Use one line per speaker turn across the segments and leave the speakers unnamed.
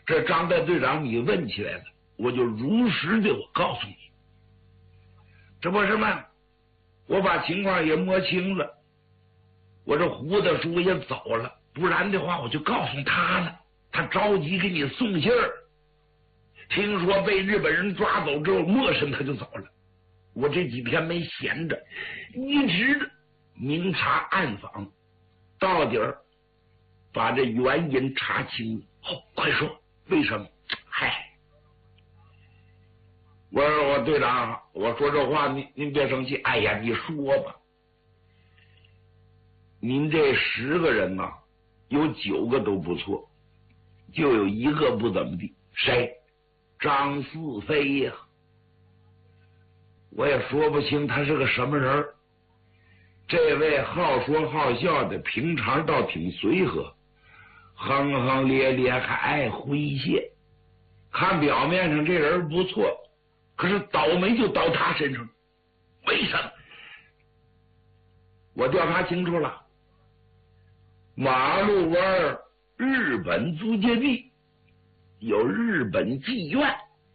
这张大队长你问起来了，我就如实的我告诉你，这不是吗？我把情况也摸清了，我这胡大叔也走了，不然的话我就告诉他了，他着急给你送信儿。听说被日本人抓走之后，陌生他就走了。我这几天没闲着，一直的明察暗访，到底儿把这原因查清了。哦，快说，为什么？嗨，我说我队长，我说这话您别生气。哎呀，你说吧。您这10个人呐，有9个都不错，就有1个不怎么地。谁？张四飞呀。我也说不清他是个什么人。这位好说好笑的，平常倒挺随和，哼哼咧咧，还爱诙谐。看表面上这人不错，可是倒霉就倒他身上。为什么？我调查清楚了，马路湾日本租界地有日本妓院，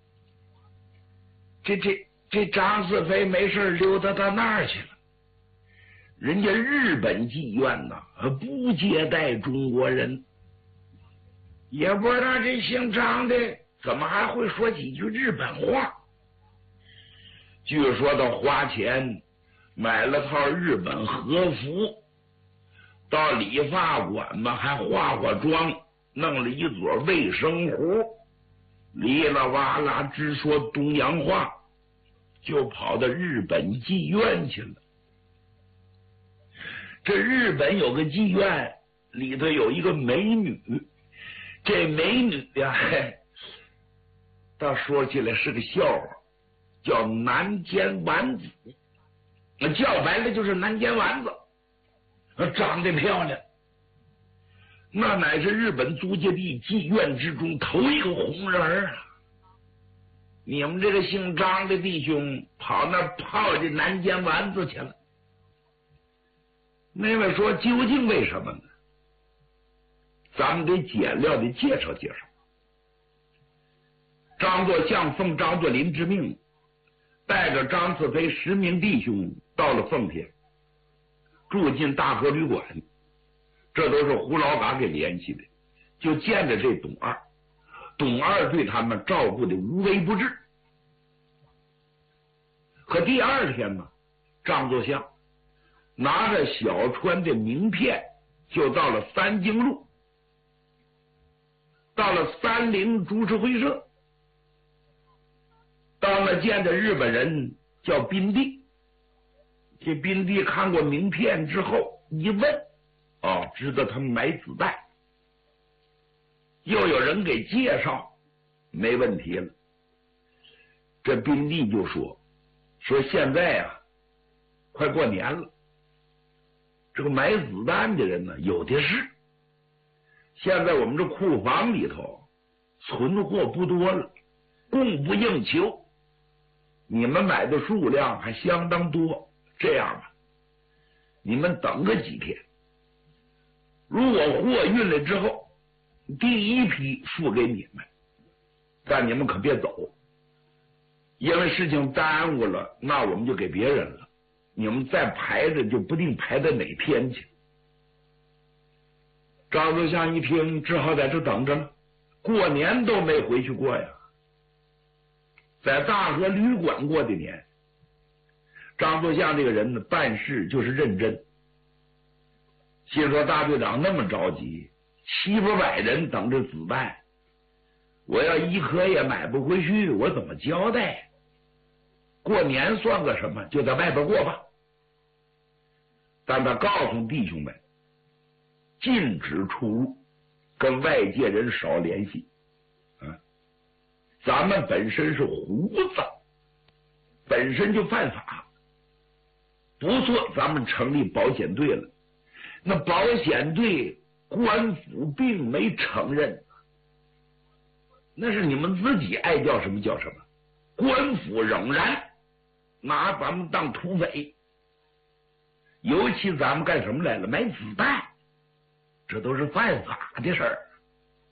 这张四飞没事溜达到那儿去了。人家日本妓院呐，不接待中国人。也不知道这姓张的怎么还会说几句日本话。据说他花钱买了套日本和服，到理发馆嘛还化妆，弄了一撮卫生壶，哩啦哇啦直说东洋话，就跑到日本妓院去了。这日本有个妓院，里头有一个美女，这美女呀，倒说起来是个笑话，叫南间丸子，叫白了就是南间丸子，长得漂亮，那乃是日本租界地妓院之中头一个红人啊！你们这个姓张的弟兄跑那泡这南间丸子去了。那位说究竟为什么呢？咱们得简要的介绍介绍。张作相奉张作霖之命，带着张四飞10名弟兄到了奉天，住进大和旅馆，这都是胡老嘎给联系的，就见着这董二。董二对他们照顾的无微不至。可第2天呢，张作相拿着小川的名片，就到了三经路，到了30株式会社，到那见的日本人叫宾地。这宾地看过名片之后一问，知道他们买子弹，又有人给介绍，没问题了。这宾地就说现在啊，快过年了，这个买子弹的人呢有的是，现在我们这库房里头存货不多了，供不应求，你们买的数量还相当多。这样吧，你们等个几天，如果货运来之后，第一批付给你们，但你们可别走，因为事情耽误了，那我们就给别人了，你们再排着就不定排到哪天去。张作相一听，只好在这等着了，过年都没回去过呀，在大和旅馆过的年。张作相这个人呢，办事就是认真，心说大队长那么着急，700-800人等着子弹，我要一颗也买不回去，我怎么交代？过年算个什么，就在外边过吧。但他告诉弟兄们，禁止出入，跟外界人少联系。咱们本身是胡子，本身就犯法。不错，咱们成立保险队了，那保险队官府并没承认，那是你们自己爱叫什么叫什么，官府仍然拿咱们当土匪。尤其咱们干什么来了？买子弹，这都是犯法的事儿。